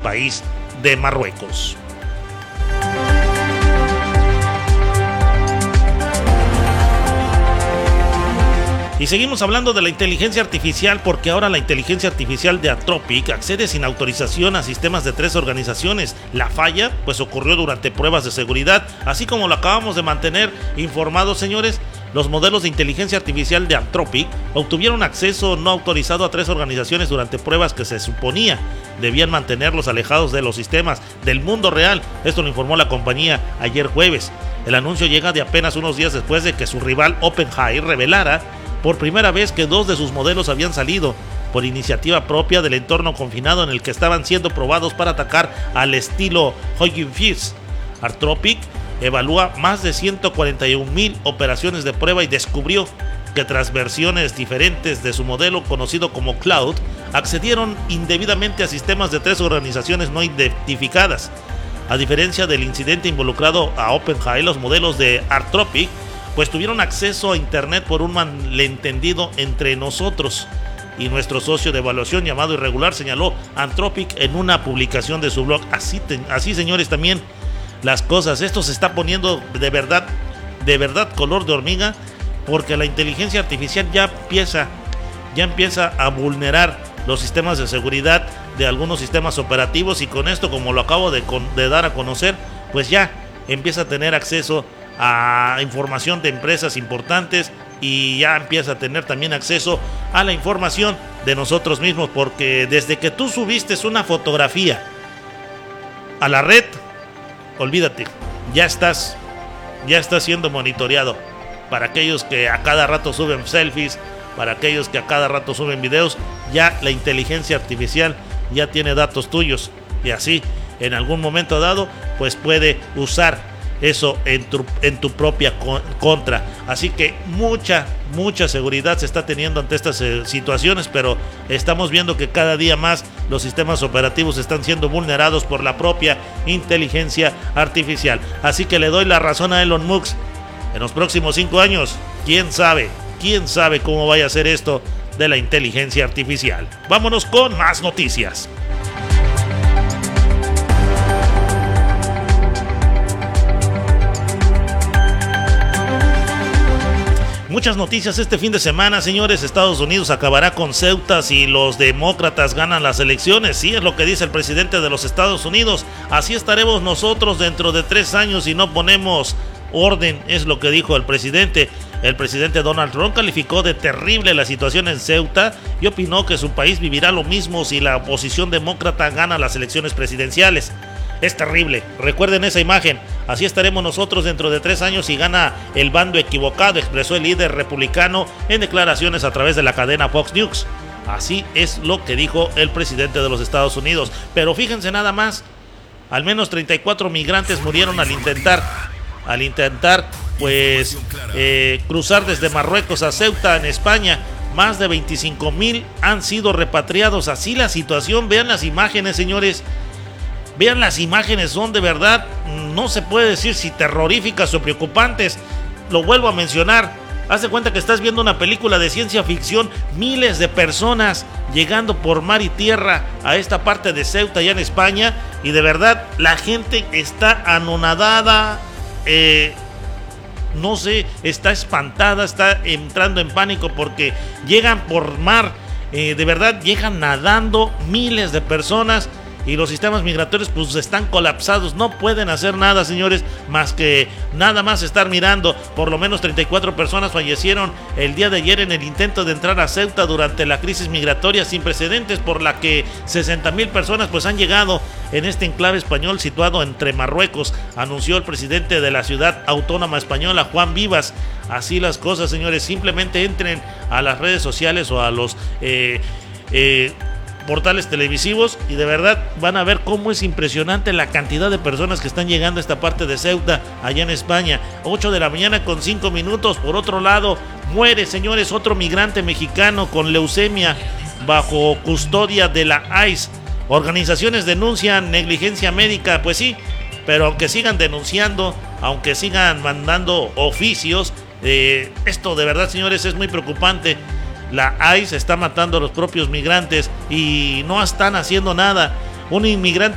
país de Marruecos. Y seguimos hablando de la inteligencia artificial, porque ahora la inteligencia artificial de Anthropic accede sin autorización a sistemas de 3 organizaciones. La falla pues ocurrió durante pruebas de seguridad, así como lo acabamos de mantener informados, señores. Los modelos de inteligencia artificial de Anthropic obtuvieron acceso no autorizado a 3 organizaciones durante pruebas que se suponía debían mantenerlos alejados de los sistemas del mundo real. Esto lo informó la compañía ayer jueves. El anuncio llega de apenas unos días después de que su rival OpenAI revelara por primera vez que 2 de sus modelos habían salido por iniciativa propia del entorno confinado en el que estaban siendo probados para atacar al estilo Hugging Face. Anthropic evalúa más de 141,000 operaciones de prueba y descubrió que tras versiones diferentes de su modelo conocido como Cloud, accedieron indebidamente a sistemas de 3 organizaciones no identificadas. A diferencia del incidente involucrado a OpenAI, los modelos de Anthropic pues tuvieron acceso a internet por un malentendido entre nosotros y nuestro socio de evaluación llamado Irregular, señaló Anthropic en una publicación de su blog. Así señores, también las cosas, esto se está poniendo de verdad color de hormiga, porque la inteligencia artificial ya empieza a vulnerar los sistemas de seguridad de algunos sistemas operativos, y con esto, como lo acabo de dar a conocer, pues ya empieza a tener acceso a información de empresas importantes y ya empieza a tener también acceso a la información de nosotros mismos, porque desde que tú subiste una fotografía a la red, olvídate, ya estás siendo monitoreado. Para aquellos que a cada rato suben selfies, para aquellos que a cada rato suben videos, ya la inteligencia artificial ya tiene datos tuyos, y así en algún momento dado pues puede usar eso en tu propia contra. Así que mucha seguridad se está teniendo ante estas situaciones, pero estamos viendo que cada día más los sistemas operativos están siendo vulnerados por la propia inteligencia artificial. Así que le doy la razón a Elon Musk. En los próximos 5 años, quién sabe cómo vaya a ser esto de la inteligencia artificial. Vámonos con más noticias. Muchas noticias este fin de semana, señores. Estados Unidos acabará con Ceuta si los demócratas ganan las elecciones. Sí, es lo que dice el presidente de los Estados Unidos. Así estaremos nosotros dentro de 3 años si no ponemos orden, es lo que dijo el presidente. El presidente Donald Trump calificó de terrible la situación en Ceuta y opinó que su país vivirá lo mismo si la oposición demócrata gana las elecciones presidenciales. Es terrible, recuerden esa imagen. Así estaremos nosotros dentro de 3 años si gana el bando equivocado, expresó el líder republicano en declaraciones a través de la cadena Fox News. Así es lo que dijo el presidente de los Estados Unidos. Pero fíjense nada más, al menos 34 migrantes murieron al intentar cruzar desde Marruecos a Ceuta en España. Más de 25,000 han sido repatriados. Así la situación, vean las imágenes, señores. Vean las imágenes, son de verdad, no se puede decir si terroríficas o preocupantes. Lo vuelvo a mencionar, haz de cuenta que estás viendo una película de ciencia ficción. Miles de personas llegando por mar y tierra a esta parte de Ceuta, allá en España, y de verdad la gente está anonadada, no sé, está espantada, está entrando en pánico porque llegan por mar, de verdad llegan nadando miles de personas. Y los sistemas migratorios pues están colapsados, no pueden hacer nada, señores, más que nada más estar mirando. Por lo menos 34 personas fallecieron el día de ayer en el intento de entrar a Ceuta durante la crisis migratoria sin precedentes, por la que 60,000 personas pues han llegado en este enclave español situado entre Marruecos, anunció el presidente de la ciudad autónoma española, Juan Vivas. Así las cosas, señores, simplemente entren a las redes sociales o a los portales televisivos y de verdad van a ver cómo es impresionante la cantidad de personas que están llegando a esta parte de Ceuta, allá en España. 8 de la mañana con 5 minutos. Por otro lado, muere, señores, otro migrante mexicano con leucemia bajo custodia de la ICE. Organizaciones denuncian negligencia médica. Pues sí, pero aunque sigan denunciando, aunque sigan mandando oficios, esto de verdad, señores, es muy preocupante. La ICE está matando a los propios migrantes y no están haciendo nada. Un inmigrante